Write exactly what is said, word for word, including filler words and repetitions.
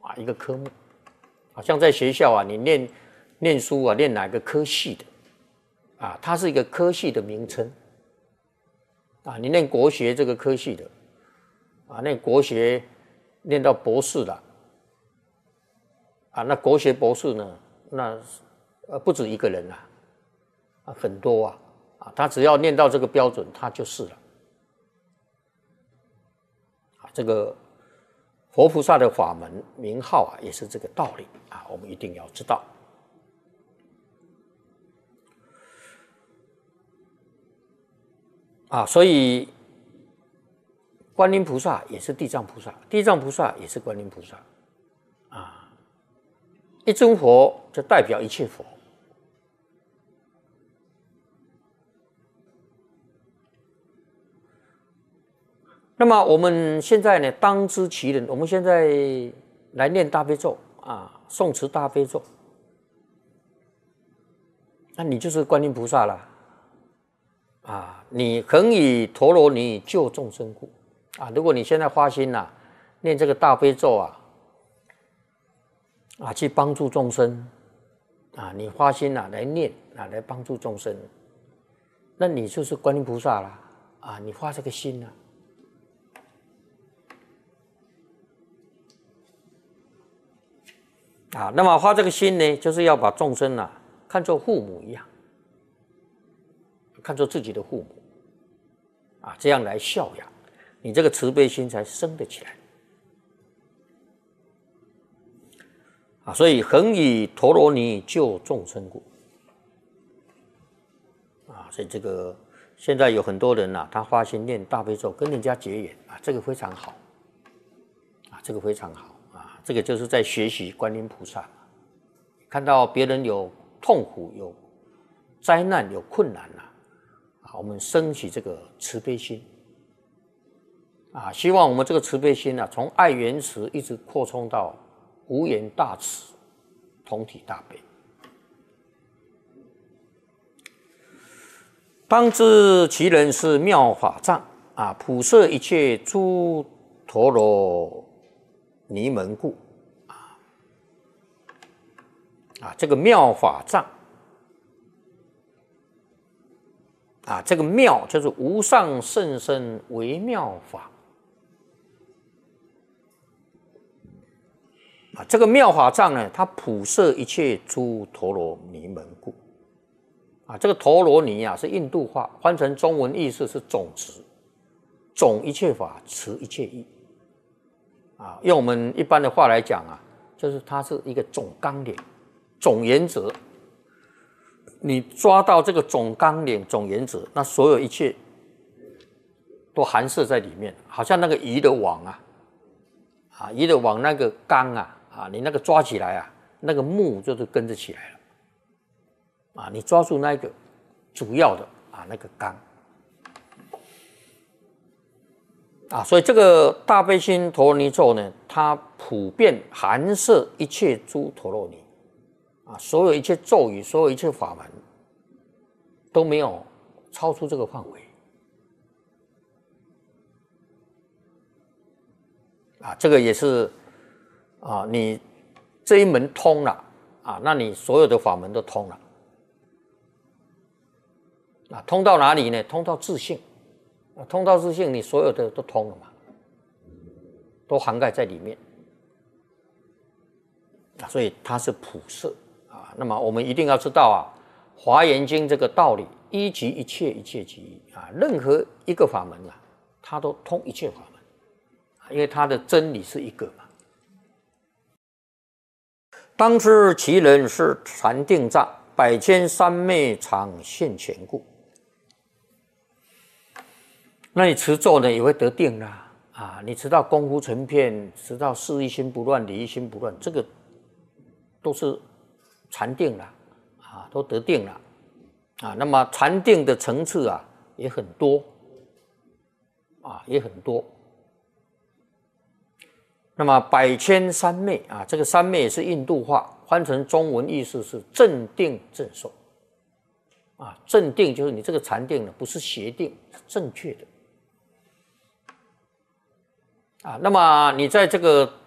啊一个科目，好像在学校啊，你念念书啊，念哪个科系的啊，它是一个科系的名称啊，你念国学这个科系的啊，念国学念到博士了啊，那国学博士呢，那呃不止一个人啊，啊很多啊啊，他只要念到这个标准，他就是了啊，这个。佛菩萨的法门名号啊，也是这个道理啊，我们一定要知道啊。所以，观音菩萨也是地藏菩萨，地藏菩萨也是观音菩萨啊。一尊佛就代表一切佛。那么我们现在呢，当知其人。我们现在来念大悲咒啊，诵持大悲咒，那你就是观音菩萨了啊！你恒以陀罗尼救众生故啊！如果你现在发心呐、啊，念这个大悲咒啊，啊，去帮助众生啊，你发心呐、啊、来念啊，来帮助众生，那你就是观音菩萨了啊！你发这个心啊。啊，那么发这个心呢，就是要把众生啊看作父母一样，看作自己的父母，啊，这样来孝养，你这个慈悲心才生得起来。啊，所以恒以陀罗尼救众生故。啊，所以这个现在有很多人啊，他发心念大悲咒，跟人家结缘啊，这个非常好，啊，这个非常好。这个就是在学习观音菩萨，看到别人有痛苦、有灾难、有困难啊，啊，我们升起这个慈悲心，啊，希望我们这个慈悲心啊，从爱缘慈一直扩充到无缘大慈、同体大悲。当知其人是妙法藏啊，普摄一切诸陀罗尼门故啊啊，这个妙法藏啊，这个妙就是无上甚深微妙法啊，这个妙法藏呢，它普摄一切诸陀罗尼门故啊，这个陀罗尼啊是印度话，翻成中文意思是总持，总一切法，持一切义。啊，用我们一般的话来讲啊，就是它是一个总纲领、总原则。你抓到这个总纲领、总原则，那所有一切都含摄在里面，好像那个鱼的网啊，啊，鱼的网那个纲啊，啊，你那个抓起来啊，那个目就是跟着起来了，啊，你抓住那个主要的啊那个纲。啊，所以这个大悲心陀罗尼咒呢，它普遍含摄一切诸陀罗尼，啊，所有一切咒语，所有一切法门都没有超出这个范围。啊，这个也是啊，你这一门通了啊，那你所有的法门都通了。啊，通到哪里呢？通到自性。通到自性，你所有的都通了嘛，都涵盖在里面啊，所以它是普摄啊。那么我们一定要知道啊，《华严经》这个道理，一即一切，一切即一啊。任何一个法门啊，它都通一切法门，因为它的真理是一个嘛。当知其人是禅定障，百千三昧常现前故。那你持咒呢，也会得定啦啊！你持到功夫成片，持到事一心不乱，理一心不乱，这个都是禅定啦啊，都得定了啊。那么禅定的层次啊，也很多啊，也很多。那么百千三昧啊，这个三昧也是印度话，翻成中文意思是正定正受啊。正定就是你这个禅定呢，不是邪定，是正确的。啊，那么你在这个